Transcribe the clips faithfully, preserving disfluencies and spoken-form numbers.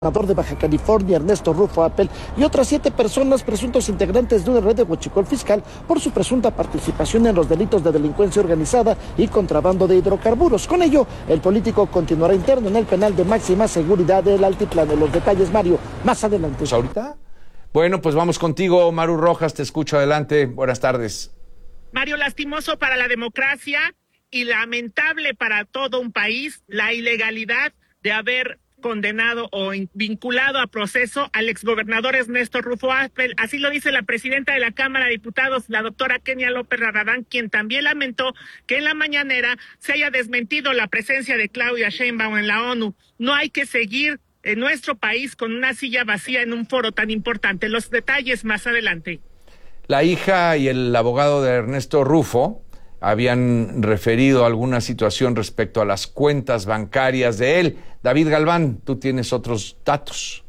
gobernador de Baja California, Ernesto Rufo Appel, y otras siete personas presuntos integrantes de una red de huachicol fiscal por su presunta participación en los delitos de delincuencia organizada y contrabando de hidrocarburos. Con ello, el político continuará interno en el penal de máxima seguridad del Altiplano. Los detalles, Mario, más adelante. Pues ahorita. Bueno, pues vamos contigo, Maru Rojas, te escucho, adelante. Buenas tardes. Mario, lastimoso para la democracia y lamentable para todo un país la ilegalidad de haber condenado o vinculado a proceso al exgobernador Ernesto Rufo Appel. Así lo dice la presidenta de la Cámara de Diputados, la doctora Kenia López Rabadán, quien también lamentó que en la mañanera se haya desmentido la presencia de Claudia Sheinbaum en la ONU. No hay que seguir en nuestro país con una silla vacía en un foro tan importante. Los detalles más adelante. La hija y el abogado de Ernesto Rufo habían referido alguna situación respecto a las cuentas bancarias de él. David Galván, tú tienes otros datos.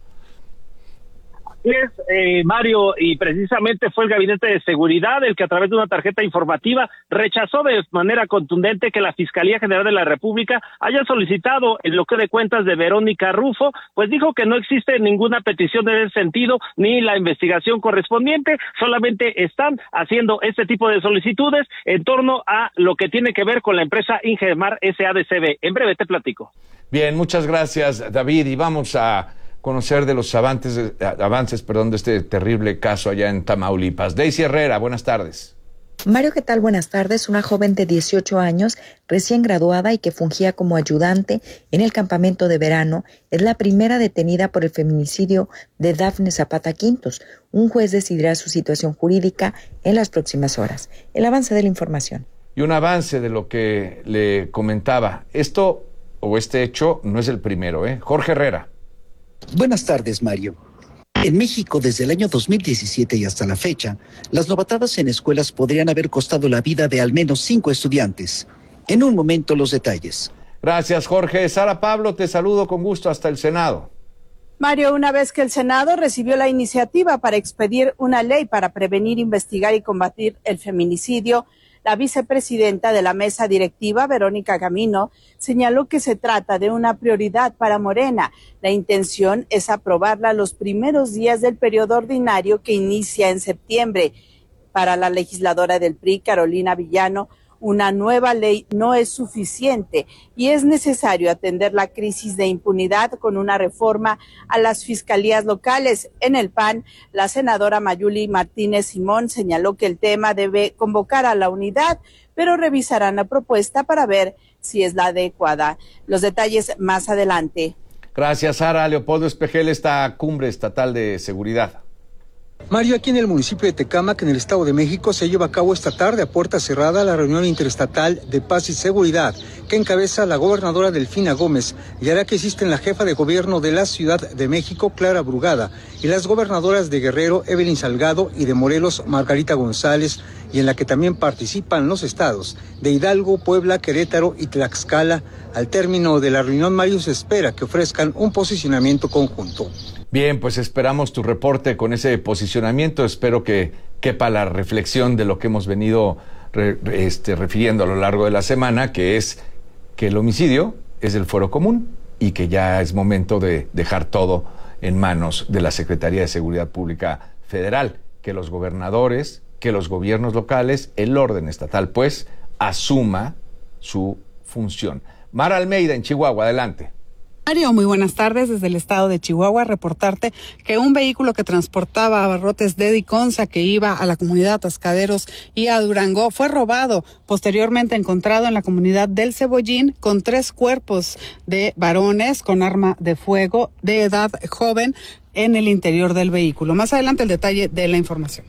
Es, eh, Mario, y precisamente fue el Gabinete de Seguridad el que a través de una tarjeta informativa rechazó de manera contundente que la Fiscalía General de la República haya solicitado el bloqueo de cuentas de Verónica Rufo, pues dijo que no existe ninguna petición en ese sentido ni la investigación correspondiente, solamente están haciendo este tipo de solicitudes en torno a lo que tiene que ver con la empresa Ingemar S A D C B. En breve te platico. Bien, muchas gracias, David, y vamos a conocer de los avances, avances perdón, de este terrible caso allá en Tamaulipas. Daisy Herrera, buenas tardes. Mario, ¿qué tal? Buenas tardes. Una joven de dieciocho años, recién graduada y que fungía como ayudante en el campamento de verano, es la primera detenida por el feminicidio de Dafne Zapata Quintos. Un juez decidirá su situación jurídica en las próximas horas. El avance de la información. Y un avance de lo que le comentaba. Esto, o este hecho, no es el primero, ¿eh? Jorge Herrera. Buenas tardes, Mario. En México, desde el año dos mil diecisiete y hasta la fecha, las novatadas en escuelas podrían haber costado la vida de al menos cinco estudiantes. En un momento, los detalles. Gracias, Jorge. Sara Pablo, te saludo con gusto hasta el Senado. Mario, una vez que el Senado recibió la iniciativa para expedir una ley para prevenir, investigar y combatir el feminicidio, la vicepresidenta de la mesa directiva, Verónica Camino, señaló que se trata de una prioridad para Morena. La intención es aprobarla los primeros días del periodo ordinario que inicia en septiembre. Para la legisladora del P R I, Carolina Villano, una nueva ley no es suficiente y es necesario atender la crisis de impunidad con una reforma a las fiscalías locales. En el P A N, la senadora Mayuli Martínez Simón señaló que el tema debe convocar a la unidad, pero revisarán la propuesta para ver si es la adecuada. Los detalles más adelante. Gracias, Sara. Leopoldo Espejel, esta cumbre estatal de seguridad. Mario, aquí en el municipio de Tecámac, en el Estado de México, se lleva a cabo esta tarde a puerta cerrada la reunión interestatal de paz y seguridad que encabeza la gobernadora Delfina Gómez y hará que asisten la jefa de gobierno de la Ciudad de México, Clara Brugada, y las gobernadoras de Guerrero, Evelyn Salgado, y de Morelos, Margarita González, y en la que también participan los estados de Hidalgo, Puebla, Querétaro y Tlaxcala. Al término de la reunión, Mario, se espera que ofrezcan un posicionamiento conjunto. Bien, pues esperamos tu reporte con ese posicionamiento. Espero que quepa la reflexión de lo que hemos venido re, este, refiriendo a lo largo de la semana, que es que el homicidio es el fuero común y que ya es momento de dejar todo en manos de la Secretaría de Seguridad Pública Federal, que los gobernadores, que los gobiernos locales, el orden estatal, pues, asuma su función. Mara Almeida, en Chihuahua, adelante. Mario, muy buenas tardes. Desde el estado de Chihuahua, reportarte que un vehículo que transportaba abarrotes de Diconsa que iba a la comunidad Atascaderos y a Durango fue robado, posteriormente encontrado en la comunidad del Cebollín con tres cuerpos de varones con arma de fuego de edad joven en el interior del vehículo. Más adelante el detalle de la información.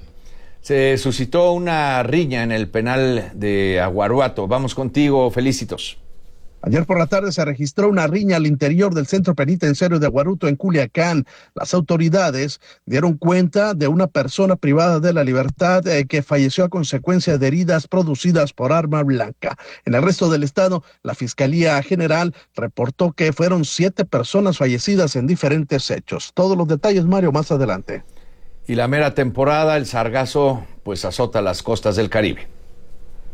Se suscitó una riña en el penal de Aguaruato. Vamos contigo, Felicitos. Ayer por la tarde se registró una riña al interior del centro penitenciario de Aguaruto en Culiacán. Las autoridades dieron cuenta de una persona privada de la libertad eh, que falleció a consecuencia de heridas producidas por arma blanca. En el resto del estado, la Fiscalía General reportó que fueron siete personas fallecidas en diferentes hechos. Todos los detalles, Mario, más adelante. Y la mera temporada, el sargazo, pues azota las costas del Caribe.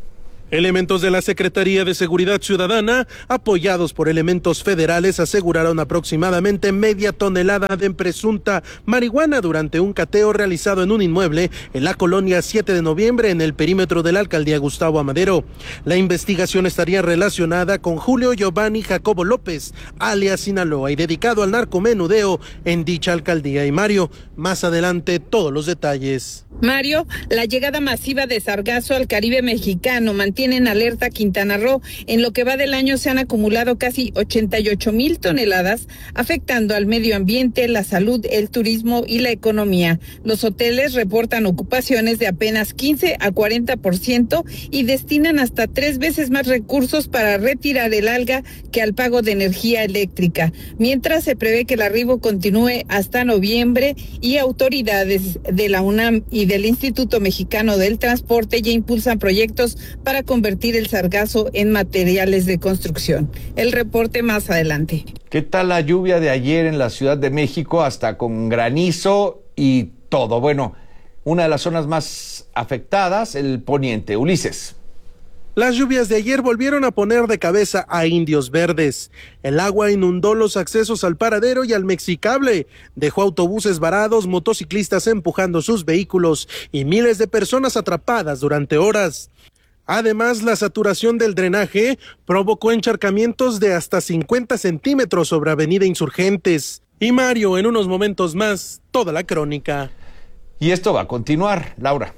Elementos de la Secretaría de Seguridad Ciudadana, apoyados por elementos federales, aseguraron aproximadamente media tonelada de presunta marihuana durante un cateo realizado en un inmueble en la colonia siete de noviembre en el perímetro de la alcaldía Gustavo Amadero. La investigación estaría relacionada con Julio Giovanni Jacobo López, alias Sinaloa, y dedicado al narcomenudeo en dicha alcaldía. Y Mario, más adelante todos los detalles. Mario, la llegada masiva de sargazo al Caribe mexicano mantiene en alerta a Quintana Roo. En lo que va del año se han acumulado casi ochenta y ocho mil toneladas, afectando al medio ambiente, la salud, el turismo y la economía. Los hoteles reportan ocupaciones de apenas quince a cuarenta por ciento y destinan hasta tres veces más recursos para retirar el alga que al pago de energía eléctrica. Mientras se prevé que el arribo continúe hasta noviembre y autoridades de la UNAM y del Instituto Mexicano del Transporte ya impulsan proyectos para convertir el sargazo en materiales de construcción. El reporte más adelante. ¿Qué tal la lluvia de ayer en la Ciudad de México? Hasta con granizo y todo. Bueno, una de las zonas más afectadas, el poniente. Ulises. Las lluvias de ayer volvieron a poner de cabeza a Indios Verdes. El agua inundó los accesos al paradero y al Mexicable, dejó autobuses varados, motociclistas empujando sus vehículos y miles de personas atrapadas durante horas. Además, la saturación del drenaje provocó encharcamientos de hasta cincuenta centímetros sobre Avenida Insurgentes. Y Mario, en unos momentos más, toda la crónica. Y esto va a continuar, Laura.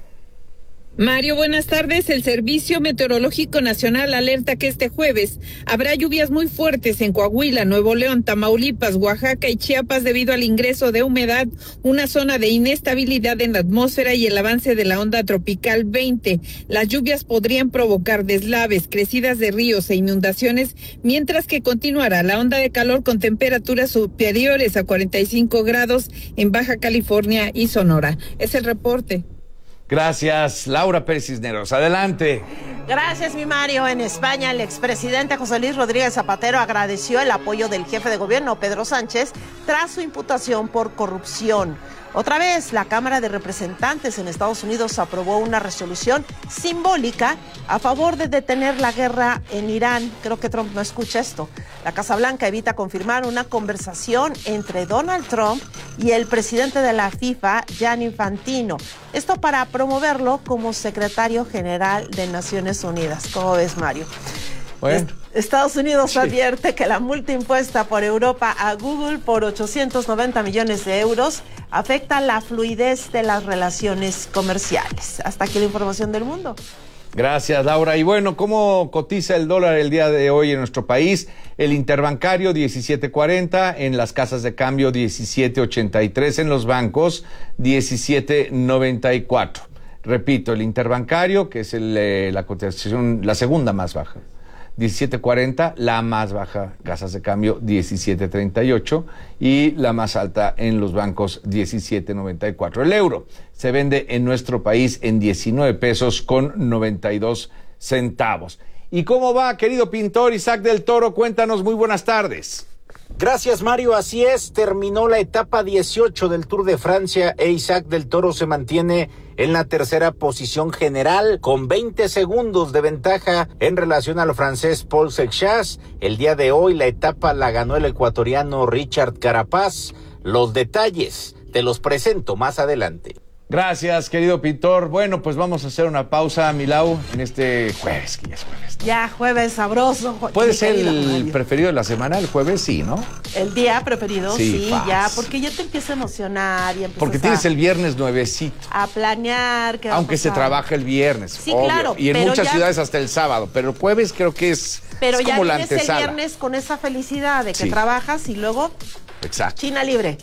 Mario, buenas tardes. El Servicio Meteorológico Nacional alerta que este jueves habrá lluvias muy fuertes en Coahuila, Nuevo León, Tamaulipas, Oaxaca y Chiapas debido al ingreso de humedad, una zona de inestabilidad en la atmósfera y el avance de la onda tropical veinte. Las lluvias podrían provocar deslaves, crecidas de ríos e inundaciones, mientras que continuará la onda de calor con temperaturas superiores a cuarenta y cinco grados en Baja California y Sonora. Es el reporte. Gracias, Laura Pérez Cisneros. Adelante. Gracias, mi Mario. En España, el expresidente José Luis Rodríguez Zapatero agradeció el apoyo del jefe de gobierno, Pedro Sánchez, tras su imputación por corrupción. Otra vez, la Cámara de Representantes en Estados Unidos aprobó una resolución simbólica a favor de detener la guerra en Irán. Creo que Trump no escucha esto. La Casa Blanca evita confirmar una conversación entre Donald Trump y el presidente de la FIFA, Gianni Infantino. Esto para promoverlo como secretario general de Naciones Unidas. ¿Cómo ves, Mario? Bueno. Estados Unidos Sí. advierte que la multa impuesta por Europa a Google por ochocientos noventa millones de euros afecta la fluidez de las relaciones comerciales. Hasta aquí la información del mundo. Gracias, Laura. Y bueno, ¿cómo cotiza el dólar el día de hoy en nuestro país? El interbancario diecisiete cuarenta, en las casas de cambio diecisiete ochenta y tres, en los bancos diecisiete noventa y cuatro. Repito, el interbancario, que es el, eh, la cotización, la segunda más baja, diecisiete cuarenta, la más baja, casas de cambio diecisiete treinta y ocho y la más alta en los bancos diecisiete noventa y cuatro. El euro se vende en nuestro país en diecinueve pesos con noventa y dos centavos. ¿Y cómo va, querido pintor Isaac del Toro? Cuéntanos, muy buenas tardes. Gracias, Mario. Así es, terminó la etapa dieciocho del Tour de Francia e Isaac del Toro se mantiene en la tercera posición general con veinte segundos de ventaja en relación al francés Paul Seixas. El día de hoy la etapa la ganó el ecuatoriano Richard Carapaz. Los detalles te los presento más adelante. Gracias, querido pintor. Bueno, pues vamos a hacer una pausa, Milau, en este jueves, que ya es jueves. Ya, jueves sabroso. ¿Puede ser el preferido de la semana, el jueves? Sí, ¿no? El día preferido, sí, Sí, ya, fácil. porque ya te empieza a emocionar y empiezas Porque tienes a, el viernes nuevecito. a planear. qué va a Aunque se pasar. trabaja el viernes, Sí, obvio. claro, y en pero muchas ya- ciudades hasta el sábado. Pero el jueves creo que es, Pero es ya como la vienes el antesala. viernes con esa felicidad de que Sí. trabajas y luego Exacto. China libre.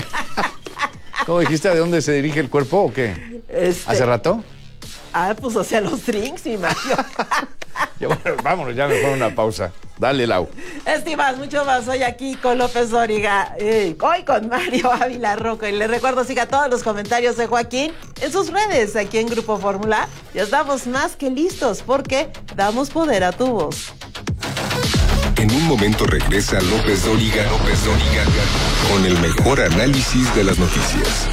¿Cómo dijiste de dónde se dirige el cuerpo o qué? Este- ¿Hace rato? Ah, pues hacia los drinks, mi Mario. Ya, bueno, vámonos, ya mejor una pausa. Dale, Lau. Estimas, mucho más hoy aquí con López Dóriga, eh, hoy con Mario Ávila Rocco. Y les recuerdo, siga todos los comentarios de Joaquín en sus redes, aquí en Grupo Fórmula. Ya estamos más que listos porque damos poder a tu voz. En un momento regresa López Dóriga, López Dóriga, con el mejor análisis de las noticias.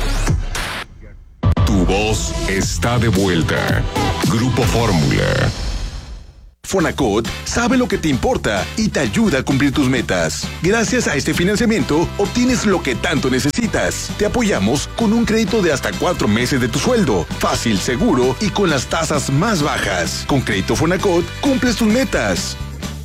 Tu voz está de vuelta. Grupo Fórmula. Fonacot sabe lo que te importa y te ayuda a cumplir tus metas. Gracias a este financiamiento, obtienes lo que tanto necesitas. Te apoyamos con un crédito de hasta cuatro meses de tu sueldo. Fácil, seguro y con las tasas más bajas. Con Crédito Fonacot, cumples tus metas.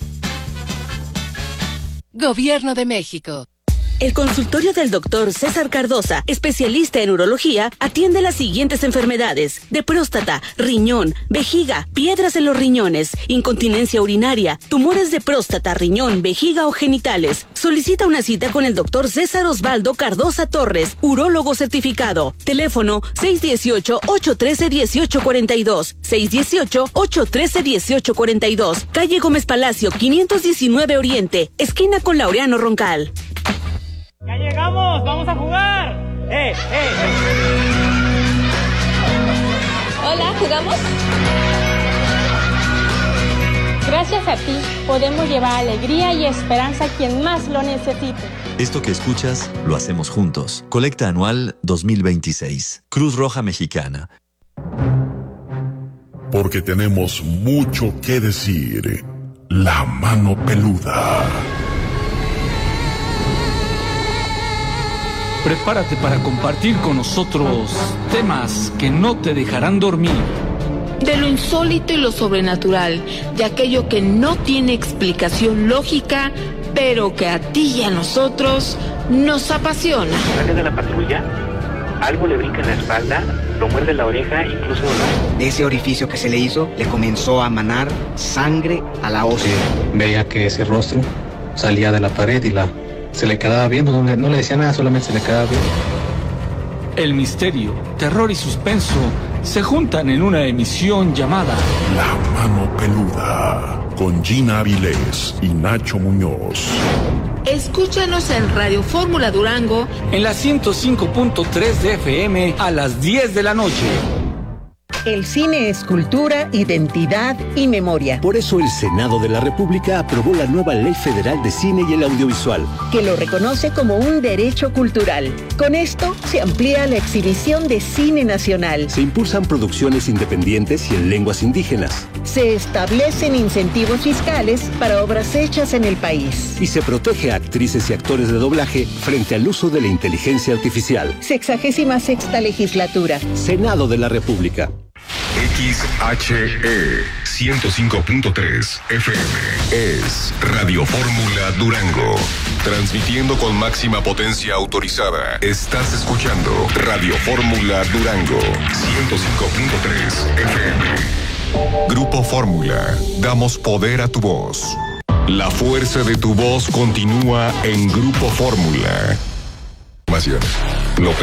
Gobierno de México. El consultorio del doctor César Cardosa, especialista en urología, atiende las siguientes enfermedades: de próstata, riñón, vejiga, piedras en los riñones, incontinencia urinaria, tumores de próstata, riñón, vejiga o genitales. Solicita una cita con el doctor César Osvaldo Cardosa Torres, urólogo certificado. Teléfono seis uno ocho, ocho uno tres, uno ocho cuatro dos, seis uno ocho, ocho uno tres, uno ocho cuatro dos, calle Gómez Palacio, quinientos diecinueve Oriente, esquina con Laureano Roncal. ¡Ya llegamos! ¡Vamos a jugar! ¡Eh, eh! Hola, ¿jugamos? Gracias a ti, podemos llevar alegría y esperanza a quien más lo necesite. Esto que escuchas, lo hacemos juntos. Colecta anual dos mil veintiséis. Cruz Roja Mexicana. Porque tenemos mucho que decir. La mano peluda. Prepárate para compartir con nosotros temas que no te dejarán dormir. De lo insólito y lo sobrenatural, de aquello que no tiene explicación lógica, pero que a ti y a nosotros nos apasiona. Sale de la patrulla, algo le brinca en la espalda, lo muerde la oreja, incluso... De ese orificio que se le hizo, le comenzó a manar sangre a la hoz. Veía que ese rostro salía de la pared y la... se le quedaba viendo, no le, no le decía nada, solamente se le quedaba viendo. El misterio, terror y suspenso se juntan en una emisión llamada La Mano Peluda, con Gina Avilés y Nacho Muñoz. Escúchanos en Radio Fórmula Durango en la ciento cinco punto tres de F M a las diez de la noche. El cine es cultura, identidad y memoria. Por eso el Senado de la República aprobó la nueva Ley Federal de Cine y el Audiovisual, que lo reconoce como un derecho cultural. Con esto se amplía la exhibición de cine nacional. Se impulsan producciones independientes y en lenguas indígenas. Se establecen incentivos fiscales para obras hechas en el país. Y se protege a actrices y actores de doblaje frente al uso de la inteligencia artificial. Sexagésima sexta legislatura. Senado de la República. X H E ciento cinco punto tres F M es Radio Fórmula Durango. Transmitiendo con máxima potencia autorizada. Estás escuchando Radio Fórmula Durango ciento cinco punto tres F M. Grupo Fórmula. Damos poder a tu voz. La fuerza de tu voz continúa en Grupo Fórmula. Lo